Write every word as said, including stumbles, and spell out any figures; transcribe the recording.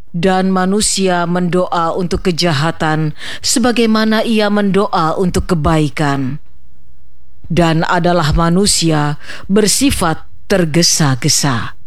dan manusia mendoa untuk kejahatan sebagaimana ia mendoa untuk kebaikan, dan adalah manusia bersifat tergesa-gesa.